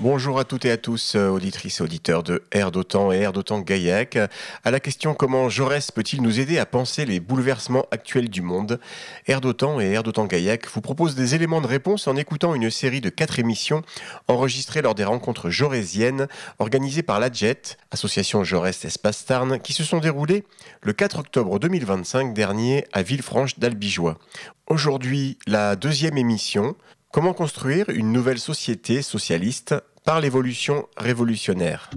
Bonjour à toutes et à tous, auditrices et auditeurs de Air d'Otan et Air d'Otan Gaillac. À la question comment Jaurès peut-il nous aider à penser les bouleversements actuels du monde, Air d'Otan et Air d'Otan Gaillac vous proposent des éléments de réponse en écoutant une série de 4 émissions enregistrées lors des rencontres jaurésiennes organisées par l'ADJET, Association Jaurès Espace Tarn, qui se sont déroulées le 4 octobre 2025 dernier à Villefranche d'Albigeois. Aujourd'hui, la deuxième émission. Comment construire une nouvelle société socialiste par l'évolution révolutionnaire ?